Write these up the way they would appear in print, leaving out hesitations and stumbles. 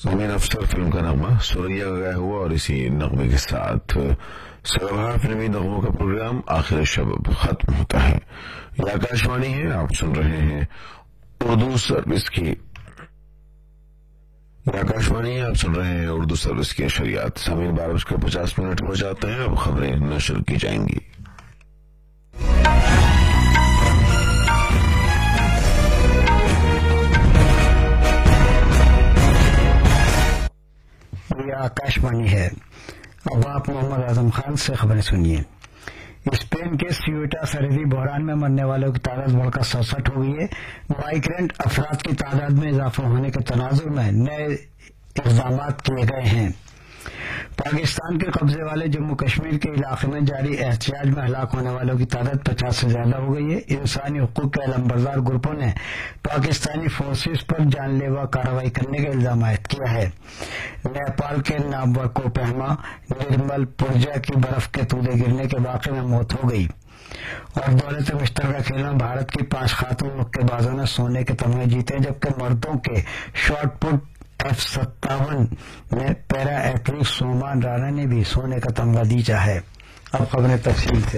زمین افسر فلم کا نغمہ سوریا کا گایا ہوا، اور اسی نغمے کے ساتھ سربراہ فلمی نغموں کا پروگرام آخر شب ختم ہوتا ہے۔ یہ آکاشوانی ہے، آپ سن رہے ہیں اردو سروس کی اردو سروس کی نشریات۔ سامعین 12:50 ہو جاتے ہیں، اب خبریں نشر کی جائیں گی۔ یہ آکاشوانی ہے۔ اب آپ محمد اعظم خان سے خبریں سنیے۔ اسپین کے سیوٹا سرحدی بحران میں مرنے والوں کی تعداد بڑھ کر 67 ہو گئی ہے۔ مائیگرینٹ افراد کی تعداد میں اضافہ ہونے کے تناظر میں نئے اقدامات کیے گئے ہیں۔ پاکستان کے قبضے والے جموں کشمیر کے علاقے میں جاری احتجاج میں ہلاک ہونے والوں کی تعداد 50 سے زیادہ ہو گئی ہے۔ انسانی حقوق کے علمبردار گروپوں نے پاکستانی فورسز پر جان لیوا کارروائی کرنے کا الزام عائد کیا ہے۔ نیپال کے ناورکوپہما نرمل پورجا کی برف کے تودے گرنے کے واقعے میں موت ہو گئی، اور دولت مشترکہ کھیل میں بھارت کی 5 خاتون مکے بازوں نے سونے کے تمغے جیتے، جبکہ مردوں کے شاٹ پٹ F57 میں پیرا ایتھلیٹ سومان رانا نے بھی سونے کا تمغہ جیتا ہے۔ اب خبریں تفصیل سے۔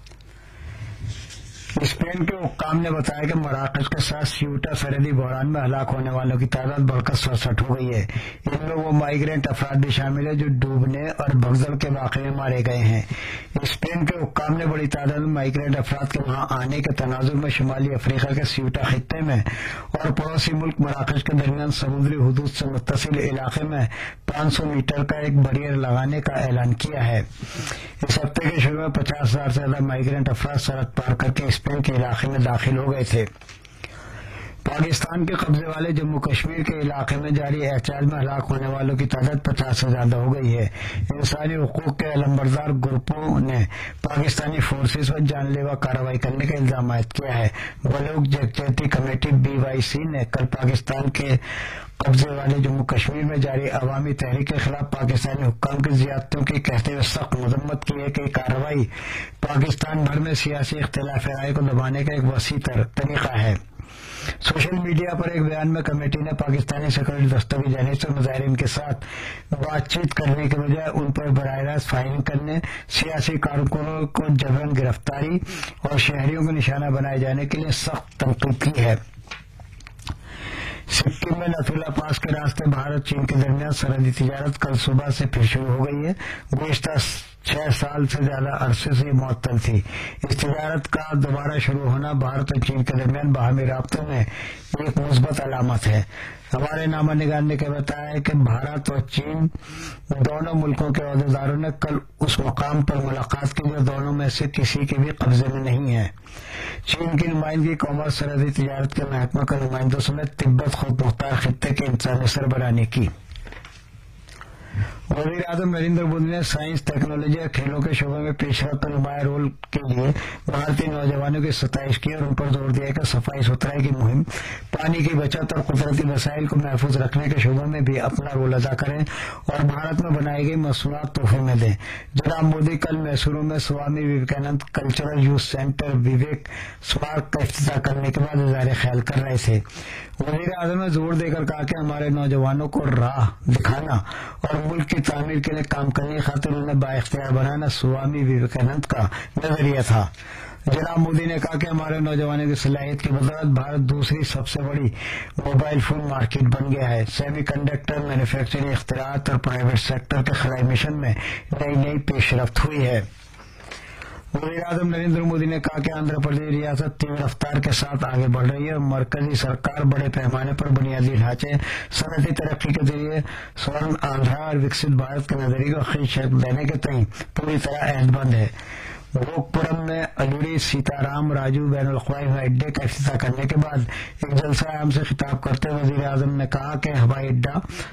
اسپین کے حکام نے بتایا کہ مراکش کے ساتھ سیوٹا سرحدی بحران میں ہلاک ہونے والوں کی تعداد بڑھ کر 67 ہو گئی ہے۔ ان میں وہ مائیگرینٹ افراد بھی شامل ہیں جو ڈوبنے اور بھگدڑ کے واقعے میں مارے گئے ہیں۔ اسپین کے حکام نے بڑی تعداد میں مائیگرینٹ افراد کے وہاں آنے کے تناظر میں شمالی افریقہ کے سیوٹا خطے میں اور پڑوسی ملک مراکش کے درمیان سمندری حدود سے متصل علاقے میں 500 میٹر کا ایک بیریئر لگانے کا اعلان کیا ہے۔ اس ہفتے کے شروع میں 50,000 سے زیادہ مائیگرینٹ افراد سرحد پار کر کے اسپین کے علاقے میں داخل ہو گئے تھے۔ پاکستان کے قبضے والے جموں کشمیر کے علاقے میں جاری احتجاج میں ہلاک ہونے والوں کی تعداد 50 سے زیادہ ہو گئی ہے۔ انسانی حقوق کے علمبردار گروپوں نے پاکستانی فورسز پر جان لیوا کارروائی کرنے کا الزام عائد کیا ہے۔ بلوچ یکجہتی کمیٹی BYC نے کل پاکستان کے قبضے والے جموں کشمیر میں جاری عوامی تحریک کے خلاف پاکستانی حکام کی زیادتیوں کی کہتے ہوئے سخت مذمت کی ہے کہ یہ کارروائی پاکستان بھر میں سیاسی اختلاف رائے کو دبانے کا ایک وسیع طریقہ ہے۔ سوشل میڈیا پر ایک بیان میں کمیٹی نے پاکستانی سیکورٹی دستوں کی جانب سے مظاہرین کے ساتھ بات چیت کرنے کے بجائے ان پر براہ راست فائرنگ کرنے، سیاسی کارکنوں کو جبرن گرفتاری اور شہریوں کو نشانہ بنائے جانے کے لیے سخت تنقید کی ہے۔ سکم میں نتھولا پاس کے راستے بھارت چین کے درمیان سرحدی تجارت کل صبح سے پھر شروع ہو گئی ہے۔ گزشتہ 6 سال سے زیادہ عرصے سے یہ معطل تھی۔ اس تجارت کا دوبارہ شروع ہونا بھارت اور چین کے درمیان باہمی رابطوں میں ایک مثبت علامت ہے۔ ہمارے نامہ نگار نے بتایا کہ بھارت اور چین دونوں ملکوں کے عہدیداروں نے کل اس مقام پر ملاقات کی جو دونوں میں سے کسی کے بھی قبضے میں نہیں ہے۔ چین کی نمائندگی کامرس سرحدی تجارت کے محکمہ کے نمائندوں سمیت تبت خود مختار خطے کے انتظامی سربراہ نے کی۔ وزیر اعظم نریندر مودی نے سائنس، ٹیکنالوجی اور کھیلوں کے شعبے میں پیش رفت اور نمایاں رول کے لیے بھارتی نوجوانوں کی ستائش کی اور ان پر زور دیا کہ صفائی ستھرائی کی مہم، پانی کی بچت اور قدرتی وسائل کو محفوظ رکھنے کے شعبے میں بھی اپنا رول ادا کریں اور بھارت میں بنائی گئی مصنوعات تحفے میں دیں۔ جناب مودی کل میسورو میں Swami Vivekananda cultural youth centre Vivek Smarak کا افتتاح کرنے کے بعد اظہار خیال کر رہے تھے۔ وزیر اعظم نے زور دے کر کہا کہ ہمارے نوجوانوں کو راہ دکھانا اور ملک کی تعمیر کے لیے کام کرنے کی خاطر انہیں بااختیار بنانا سوامی وویکانند کا نظریہ تھا۔ جناب مودی نے کہا کہ ہمارے نوجوانوں کی صلاحیت کی بدولت بھارت دوسری سب سے بڑی موبائل فون مارکیٹ بن گیا ہے۔ سیمی کنڈکٹر، مینوفیکچرنگ، اختراعات اور پرائیویٹ سیکٹر کے خلائی مشن میں نئی پیش رفت ہوئی ہے۔ وزیر اعظم نریندر مودی نے کہا کہ آندھرا پردیش ریاست تیز رفتار کے ساتھ آگے بڑھ رہی ہے اور مرکزی سرکار بڑے پیمانے پر بنیادی ڈھانچے، صنعتی ترقی کے ذریعے سورن آندھرا اور وکست بھارت کے نظریے کو حقیقی شکل دینے کے تئیں پوری طرح عہد بند ہے۔ گوکپورم میں الوری سیتا رام راجو بین الاقوامی ہوائی اڈے کا افتتاح کرنے کے بعد ایک جلسہ عام سے خطاب کرتے ہوئے وزیر اعظم نے کہا کہ ہوائی اڈہ